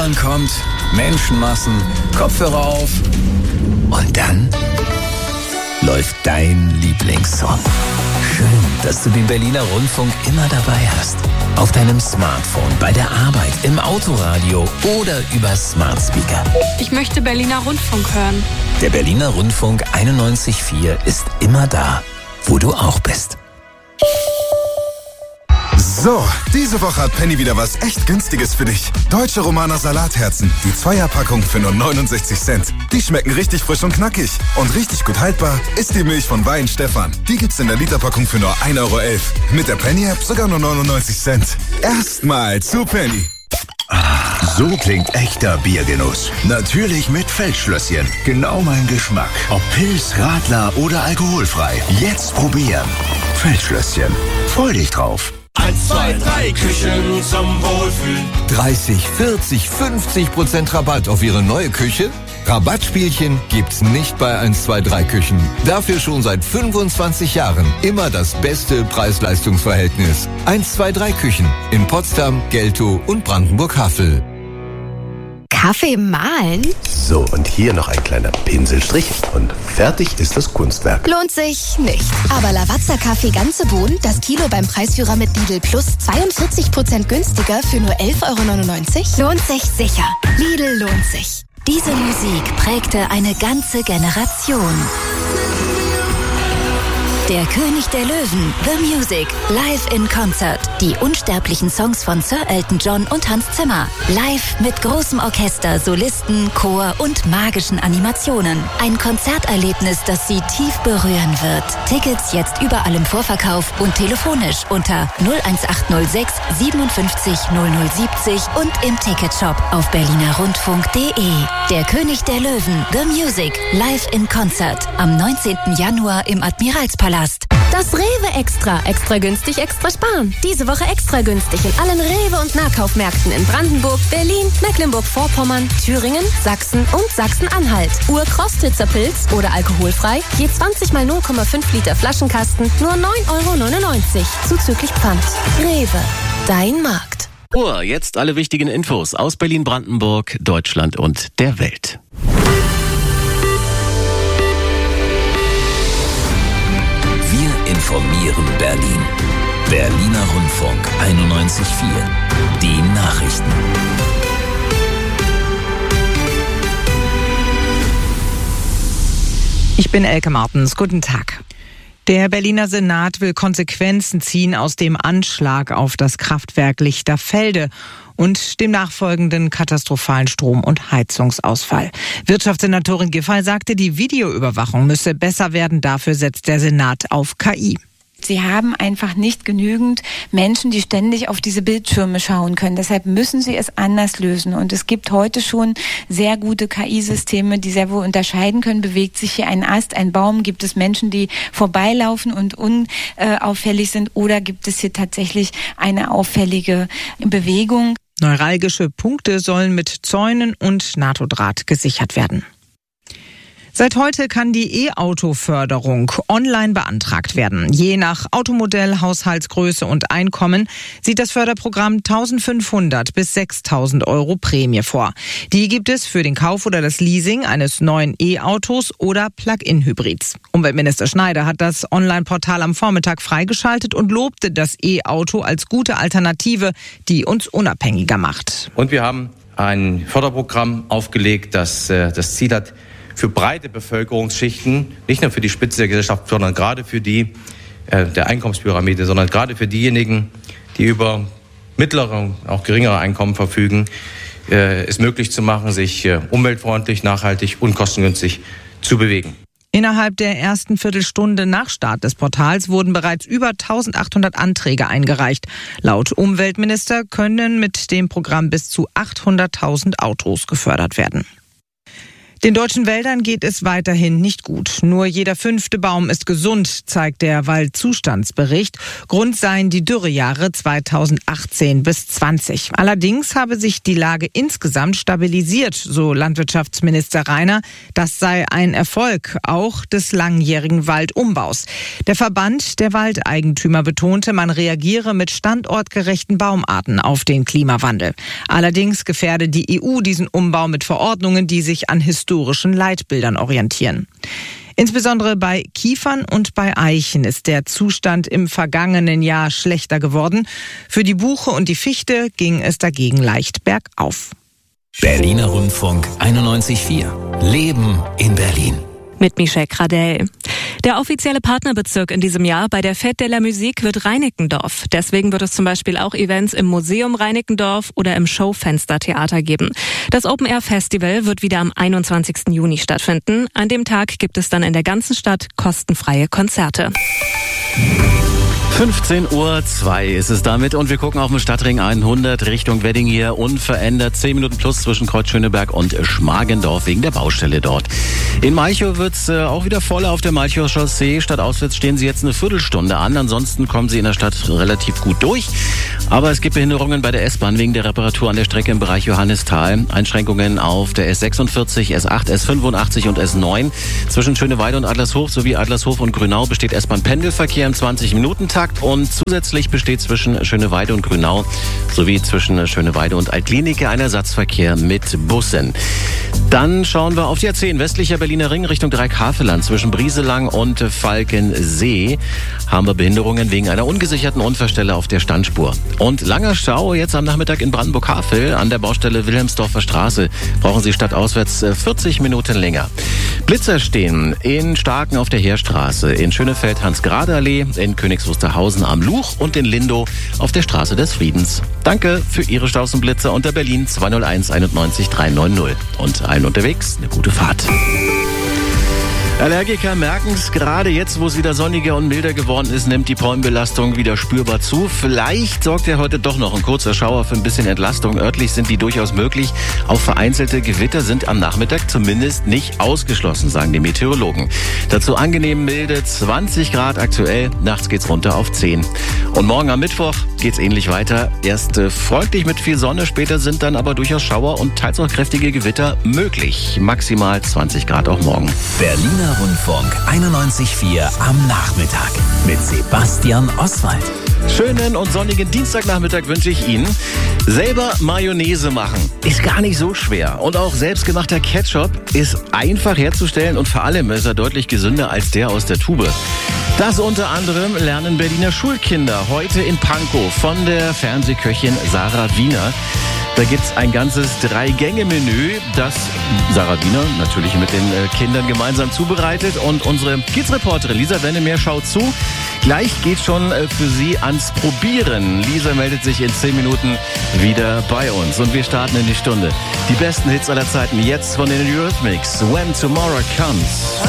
U-Bahn kommt, Menschenmassen, Kopfhörer auf und dann läuft dein Lieblingssong. Schön, dass du den Berliner Rundfunk immer dabei hast. Auf deinem Smartphone, bei der Arbeit, im Autoradio oder über Smart Speaker. Ich möchte Berliner Rundfunk hören. Der Berliner Rundfunk 91.4 ist immer da, wo du auch bist. So, diese Woche hat Penny wieder was echt Günstiges für dich. Deutsche Romaner Salatherzen, die Zweierpackung für nur 69 Cent. Die schmecken richtig frisch und knackig. Und richtig gut haltbar ist die Milch von Wein Stefan. Die gibt's in der Literpackung für nur 1,11 Euro. Mit der Penny-App sogar nur 99 Cent. Erstmal zu Penny. So klingt echter Biergenuss. Natürlich mit Feldschlösschen. Genau mein Geschmack. Ob Pils, Radler oder alkoholfrei. Jetzt probieren. Feldschlösschen. Freu dich drauf. 1, 2, 3 Küchen zum Wohlfühlen. 30, 40, 50% Rabatt auf Ihre neue Küche? Rabattspielchen gibt's nicht bei 1, 2, 3 Küchen. Dafür schon seit 25 Jahren immer das beste Preis-Leistungs-Verhältnis. 1, 2, 3 Küchen in Potsdam, Geltow und Brandenburg-Havel. Kaffee mahlen? So, und hier noch ein kleiner Pinselstrich und fertig ist das Kunstwerk. Lohnt sich nicht. Aber Lavazza-Kaffee ganze Bohnen, das Kilo beim Preisführer mit Lidl Plus 42% günstiger für nur 11,99 Euro? Lohnt sich sicher. Lidl lohnt sich. Diese Musik prägte eine ganze Generation. Der König der Löwen, The Music, live in Concert. Die unsterblichen Songs von Sir Elton John und Hans Zimmer. Live mit großem Orchester, Solisten, Chor und magischen Animationen. Ein Konzerterlebnis, das Sie tief berühren wird. Tickets jetzt überall im Vorverkauf und telefonisch unter 01806 57 0070 und im Ticketshop auf berlinerrundfunk.de. Der König der Löwen, The Music, live in Concert. Am 19. Januar im Admiralspalast. Das Rewe Extra. Extra günstig, extra sparen. Diese Woche extra günstig in allen Rewe- und Nahkaufmärkten in Brandenburg, Berlin, Mecklenburg-Vorpommern, Thüringen, Sachsen und Sachsen-Anhalt. Ur-Krostitzer-Pilz oder alkoholfrei, je 20 mal 0,5 Liter Flaschenkasten, nur 9,99 Euro. Zuzüglich Pfand. Rewe. Dein Markt. Jetzt alle wichtigen Infos aus Berlin, Brandenburg, Deutschland und der Welt. Informieren Berlin. Berliner Rundfunk 91.4. Die Nachrichten. Ich bin Elke Martens. Guten Tag. Der Berliner Senat will Konsequenzen ziehen aus dem Anschlag auf das Kraftwerk Lichterfelde und dem nachfolgenden katastrophalen Strom- und Heizungsausfall. Wirtschaftssenatorin Giffey sagte, die Videoüberwachung müsse besser werden. Dafür setzt der Senat auf KI. Sie haben einfach nicht genügend Menschen, die ständig auf diese Bildschirme schauen können. Deshalb müssen sie es anders lösen. Und es gibt heute schon sehr gute KI-Systeme, die sehr wohl unterscheiden können. Bewegt sich hier ein Ast, ein Baum? Gibt es Menschen, die vorbeilaufen und unauffällig sind? Oder gibt es hier tatsächlich eine auffällige Bewegung? Neuralgische Punkte sollen mit Zäunen und NATO-Draht gesichert werden. Seit heute kann die E-Auto-Förderung online beantragt werden. Je nach Automodell, Haushaltsgröße und Einkommen sieht das Förderprogramm 1.500 bis 6.000 Euro Prämie vor. Die gibt es für den Kauf oder das Leasing eines neuen E-Autos oder Plug-in-Hybrids. Umweltminister Schneider hat das Online-Portal am Vormittag freigeschaltet und lobte das E-Auto als gute Alternative, die uns unabhängiger macht. Und wir haben ein Förderprogramm aufgelegt, das das Ziel hat, für breite Bevölkerungsschichten, nicht nur für die Spitze der Gesellschaft, sondern gerade für die der Einkommenspyramide, sondern gerade für diejenigen, die über mittlere, auch geringere Einkommen verfügen, es möglich zu machen, sich umweltfreundlich, nachhaltig und kostengünstig zu bewegen. Innerhalb der ersten Viertelstunde nach Start des Portals wurden bereits über 1.800 Anträge eingereicht. Laut Umweltminister können mit dem Programm bis zu 800.000 Autos gefördert werden. Den deutschen Wäldern geht es weiterhin nicht gut. Nur jeder 5. Baum ist gesund, zeigt der Waldzustandsbericht. Grund seien die Dürrejahre 2018 bis 20. Allerdings habe sich die Lage insgesamt stabilisiert, so Landwirtschaftsminister Rainer. Das sei ein Erfolg auch des langjährigen Waldumbaus. Der Verband der Waldeigentümer betonte, man reagiere mit standortgerechten Baumarten auf den Klimawandel. Allerdings gefährde die EU diesen Umbau mit Verordnungen, die sich an historischen Leitbildern orientieren. Insbesondere bei Kiefern und bei Eichen ist der Zustand im vergangenen Jahr schlechter geworden. Für die Buche und die Fichte ging es dagegen leicht bergauf. Berliner Rundfunk 91.4. Leben in Berlin. Mit Michel Gradell. Der offizielle Partnerbezirk in diesem Jahr bei der Fête de la Musique wird Reinickendorf. Deswegen wird es zum Beispiel auch Events im Museum Reinickendorf oder im Schaufenstertheater geben. Das Open-Air-Festival wird wieder am 21. Juni stattfinden. An dem Tag gibt es dann in der ganzen Stadt kostenfreie Konzerte. 15:02 Uhr ist es damit und wir gucken auf den Stadtring 100 Richtung Wedding hier unverändert. 10 Minuten plus zwischen Kreuz Schöneberg und Schmargendorf wegen der Baustelle dort. In Malchow wird's auch wieder voller auf der Malchower Chaussee. Stadtauswärts stehen Sie jetzt eine Viertelstunde an. Ansonsten kommen Sie in der Stadt relativ gut durch. Aber es gibt Behinderungen bei der S-Bahn wegen der Reparatur an der Strecke im Bereich Johannisthal. Einschränkungen auf der S46, S8, S85 und S9. Zwischen Schöneweide und Adlershof sowie Adlershof und Grünau besteht S-Bahn-Pendelverkehr im 20-Minuten-Takt. Und zusätzlich besteht zwischen Schöneweide und Grünau sowie zwischen Schöneweide und Altklinike ein Ersatzverkehr mit Bussen. Dann schauen wir auf die A10, westlicher Berliner Ring Richtung Dreieckhaveland. Zwischen Brieselang und Falkensee haben wir Behinderungen wegen einer ungesicherten Unfallstelle auf der Standspur. Und langer Stau jetzt am Nachmittag in Brandenburg-Havel an der Baustelle Wilhelmsdorfer Straße. Brauchen Sie stadtauswärts 40 Minuten länger. Blitzer stehen in Starken auf der Heerstraße, in Schönefeld Hans-Grade-Allee, in Königs Wusterhausen am Luch und in Lindow auf der Straße des Friedens. Danke für Ihre Staus und Blitzer unter Berlin 201 91 390. Und allen unterwegs eine gute Fahrt. Allergiker merken es gerade jetzt, wo es wieder sonniger und milder geworden ist, nimmt die Pollenbelastung wieder spürbar zu. Vielleicht sorgt ja heute doch noch ein kurzer Schauer für ein bisschen Entlastung. Örtlich sind die durchaus möglich. Auch vereinzelte Gewitter sind am Nachmittag zumindest nicht ausgeschlossen, sagen die Meteorologen. Dazu angenehm milde 20 Grad aktuell. Nachts geht's runter auf 10. Und morgen am Mittwoch geht's ähnlich weiter. Erst freundlich mit viel Sonne, später sind dann aber durchaus Schauer und teils auch kräftige Gewitter möglich. Maximal 20 Grad auch morgen. Berliner Rundfunk 91.4 am Nachmittag mit Sebastian Oswald. Schönen und sonnigen Dienstagnachmittag wünsche ich Ihnen. Selber Mayonnaise machen ist gar nicht so schwer. Und auch selbstgemachter Ketchup ist einfach herzustellen und vor allem ist er deutlich gesünder als der aus der Tube. Das unter anderem lernen Berliner Schulkinder heute in Pankow von der Fernsehköchin Sarah Wiener. Da gibt's ein ganzes 3-Gänge-Menü, das Sarah Wiener natürlich mit den Kindern gemeinsam zubereitet. Und unsere Kids-Reporterin Lisa Wennemeer schaut zu. Gleich geht's schon für Sie ans Probieren. Lisa meldet sich in 10 Minuten wieder bei uns. Und wir starten in die Stunde. Die besten Hits aller Zeiten jetzt von den Eurythmics. When Tomorrow Comes.